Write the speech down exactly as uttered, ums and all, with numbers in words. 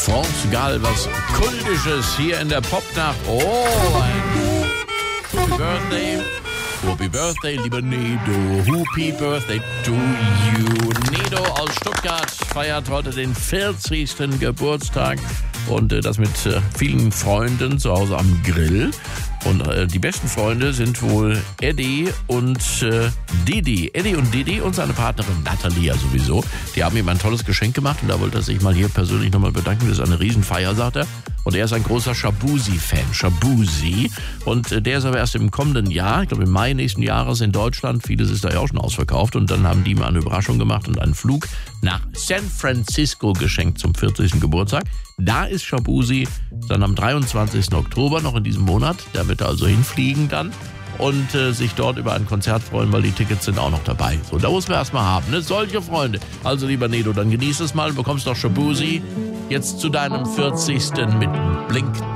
France Gall, was Kultisches hier in der Popnacht. Oh, ein Happy Birthday. Happy Birthday, lieber Nedo. Happy Birthday to you. Nedo aus Stuttgart feiert heute den vierzigsten Geburtstag. Und äh, das mit äh, vielen Freunden zu Hause am Grill. Und äh, die besten Freunde sind wohl Eddie und äh, Didi. Eddie und Didi und seine Partnerin Natalie ja sowieso. Die haben ihm ein tolles Geschenk gemacht und da wollte er sich mal hier persönlich nochmal bedanken. Das ist eine Riesenfeier, sagt er. Und er ist ein großer Shaboozey-Fan. Shaboozey. Und äh, der ist aber erst im kommenden Jahr, ich glaube im Mai nächsten Jahres in Deutschland. Vieles ist da ja auch schon ausverkauft. Und dann haben die ihm eine Überraschung gemacht und einen Flug nach San Francisco geschenkt zum vierzigsten Geburtstag. Da ist Shaboozey dann am dreiundzwanzigsten Oktober, noch in diesem Monat. Da wird er also hinfliegen dann und äh, sich dort über ein Konzert freuen, weil die Tickets sind auch noch dabei. So, da muss man erstmal haben, ne? Solche Freunde. Also lieber Nedo, dann genieß es mal, du bekommst doch Shaboozey jetzt zu deinem vierzigsten mit Blink